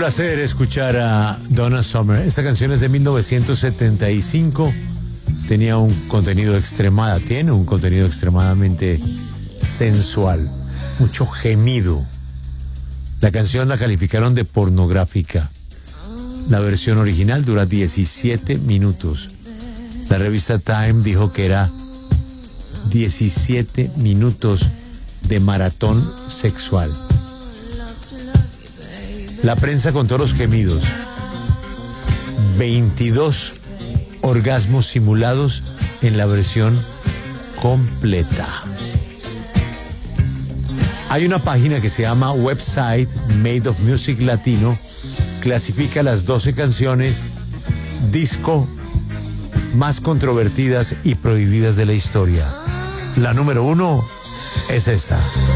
placer escuchar a Donna Summer. Esta canción es de 1975. Tiene un contenido extremadamente sensual. Mucho gemido. La canción la calificaron de pornográfica. La versión original dura 17 minutos. La revista Time dijo que era 17 minutos de maratón sexual. La prensa contó los gemidos. 22 orgasmos simulados en la versión completa. Hay una página que se llama Website Made of Music Latino. Clasifica las 12 canciones disco más controvertidas y prohibidas de la historia. La número 1 es esta.